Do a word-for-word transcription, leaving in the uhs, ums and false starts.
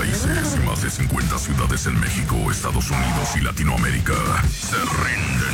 países y más de cincuenta ciudades en México, Estados Unidos y Latinoamérica se rinden